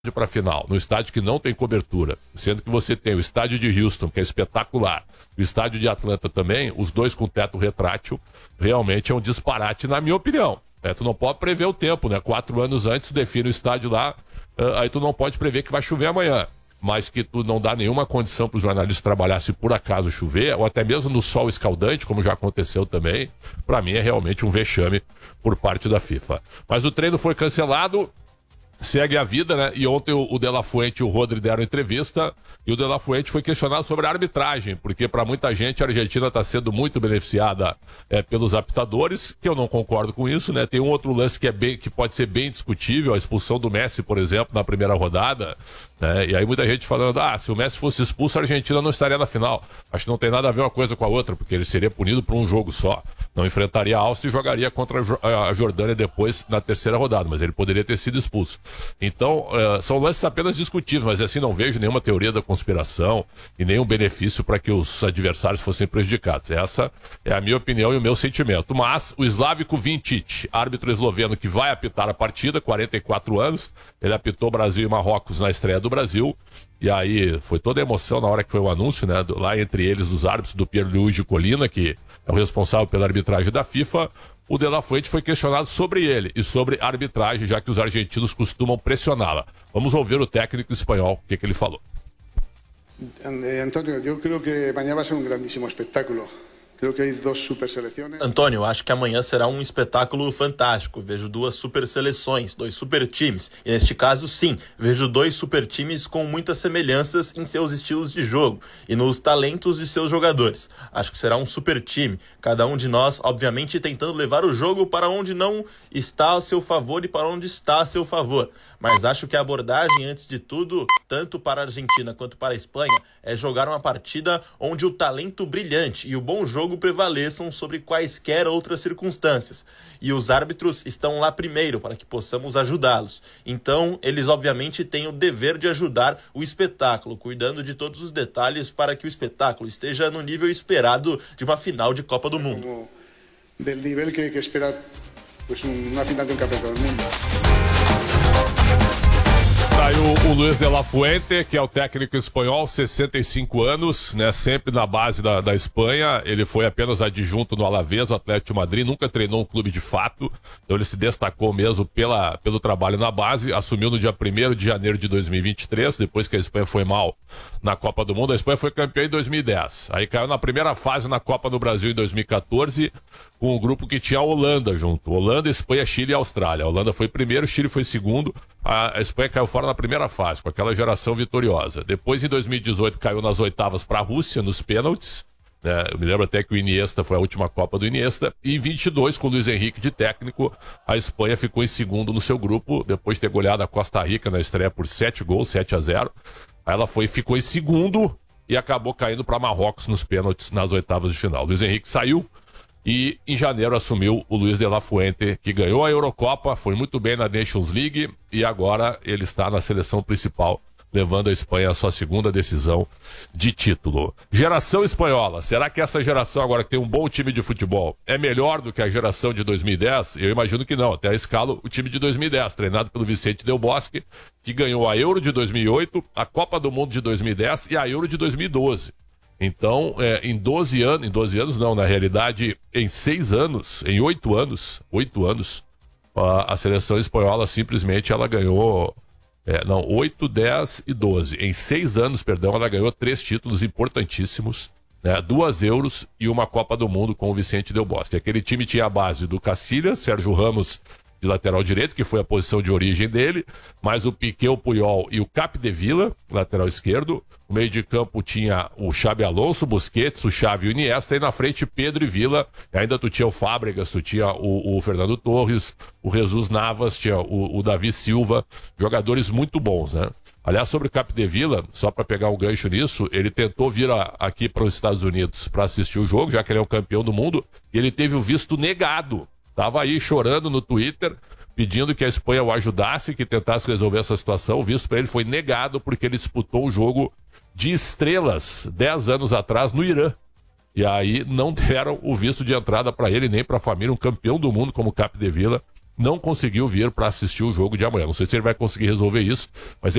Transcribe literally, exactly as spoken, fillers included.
para a final, no estádio que não tem cobertura, sendo que você tem o estádio de Houston, que é espetacular, o estádio de Atlanta também, os dois com teto retrátil, realmente é um disparate, na minha opinião. É, tu não pode prever o tempo, né? Quatro anos antes tu define o estádio lá, uh, aí tu não pode prever que vai chover amanhã, mas que tu não dá nenhuma condição para os jornalistas trabalhar se por acaso chover, ou até mesmo no sol escaldante, como já aconteceu também, para mim é realmente um vexame por parte da FIFA. Mas o treino foi cancelado, segue a vida, né? E ontem o, o De La Fuente e o Rodri deram entrevista e o De La Fuente foi questionado sobre a arbitragem, porque para muita gente a Argentina está sendo muito beneficiada é, pelos apitadores, que eu não concordo com isso, né? Tem um outro lance que, é bem, que pode ser bem discutível, a expulsão do Messi, por exemplo, na primeira rodada, né? E aí muita gente falando, ah, se o Messi fosse expulso, a Argentina não estaria na final. Acho que não tem nada a ver uma coisa com a outra, porque ele seria punido por um jogo só. Não enfrentaria a Áustria e jogaria contra a Jordânia depois na terceira rodada, mas ele poderia ter sido expulso. Então, uh, são lances apenas discutíveis, mas assim não vejo nenhuma teoria da conspiração e nenhum benefício para que os adversários fossem prejudicados. Essa é a minha opinião e o meu sentimento. Mas o Slavko Vinčić, árbitro esloveno que vai apitar a partida, quarenta e quatro anos, ele apitou Brasil e Marrocos na estreia do Brasil. E aí foi toda a emoção na hora que foi o anúncio, né? Do, lá entre eles, os árbitros do Pierluigi Collina, que é o responsável pela arbitragem da FIFA. O De La Fuente foi questionado sobre ele e sobre a arbitragem, já que os argentinos costumam pressioná-la. Vamos ouvir o técnico espanhol, o que, que ele falou. Antônio, eu creio que amanhã vai ser um grandíssimo espetáculo. Creo que hay dos super seleções. Antônio, acho que amanhã será um espetáculo fantástico. Vejo duas super seleções, dois super times. E neste caso, sim, vejo dois super times com muitas semelhanças em seus estilos de jogo e nos talentos de seus jogadores. Acho que será um super time. Cada um de nós, obviamente, tentando levar o jogo para onde não está a seu favor e para onde está a seu favor. Mas acho que a abordagem, antes de tudo, tanto para a Argentina quanto para a Espanha, é jogar uma partida onde o talento brilhante e o bom jogo prevaleçam sobre quaisquer outras circunstâncias. E os árbitros estão lá primeiro para que possamos ajudá-los. Então, eles obviamente têm o dever de ajudar o espetáculo, cuidando de todos os detalhes para que o espetáculo esteja no nível esperado de uma final de Copa do Mundo. Como del nível que, que espera pues, uma final de um campeonato do mundo. Saiu o Luis De La Fuente, que é o técnico espanhol, sessenta e cinco anos, né, sempre na base da, da Espanha. Ele foi apenas adjunto no Alavés, o Atlético de Madrid, nunca treinou um clube de fato, então ele se destacou mesmo pela, pelo trabalho na base. Assumiu no dia primeiro de janeiro de dois mil e vinte e três, depois que a Espanha foi mal na Copa do Mundo. A Espanha foi campeã em dois mil e dez, aí caiu na primeira fase na Copa do Brasil em dois mil e quatorze, com um grupo que tinha a Holanda junto, Holanda, Espanha, Chile e Austrália. A Holanda foi primeiro, o Chile foi segundo, a Espanha caiu fora na primeira fase, com aquela geração vitoriosa. Depois, em dois mil e dezoito, caiu nas oitavas para a Rússia, nos pênaltis, né? Eu me lembro até que o Iniesta foi a última Copa do Iniesta. E em vinte e dois, com o Luiz Henrique de técnico, a Espanha ficou em segundo no seu grupo, depois de ter goleado a Costa Rica na estreia por sete gols, sete a zero. Aí ela foi, ficou em segundo e acabou caindo para Marrocos nos pênaltis nas oitavas de final. Luiz Henrique saiu e em janeiro assumiu o Luis De La Fuente, que ganhou a Eurocopa, foi muito bem na Nations League e agora ele está na seleção principal, levando a Espanha à sua segunda decisão de título. Geração espanhola, será que essa geração agora que tem um bom time de futebol é melhor do que a geração de dois mil e dez? Eu imagino que não, até a escala o time de dois mil e dez, treinado pelo Vicente Del Bosque, que ganhou a Euro de dois mil e oito, a Copa do Mundo de dois mil e dez e a Euro de dois mil e doze. Então, é, em doze anos, em doze anos não, na realidade, em seis anos, em oito anos, oito anos, a, a seleção espanhola simplesmente ela ganhou, é, não, oito, dez e doze. Em seis anos, perdão, ela ganhou três títulos importantíssimos, né, duas Euros e uma Copa do Mundo com o Vicente Del Bosque. Aquele time tinha a base do Cacilhas, Sérgio Ramos de lateral direito, que foi a posição de origem dele, mais o Piqué, o Puyol e o Capdevila, lateral esquerdo. O meio de campo tinha o Xabi Alonso, o Busquets, o Xavi e o Iniesta, e na frente Pedro e Vila. E ainda tu tinha o Fábregas, tu tinha o, o Fernando Torres, o Jesus Navas, tinha o, o Davi Silva, jogadores muito bons, né? Aliás, sobre o Capdevila, só para pegar um gancho nisso, ele tentou vir a, aqui para os Estados Unidos para assistir o jogo, já que ele é o campeão do mundo, e ele teve o visto negado. Estava aí chorando no Twitter, pedindo que a Espanha o ajudasse, que tentasse resolver essa situação. O visto para ele foi negado porque ele disputou um jogo de estrelas dez anos atrás no Irã. E aí não deram o visto de entrada para ele nem para a família, um campeão do mundo como Capdevila. não conseguiu vir para assistir o jogo de amanhã. Não sei se ele vai conseguir resolver isso, mas ele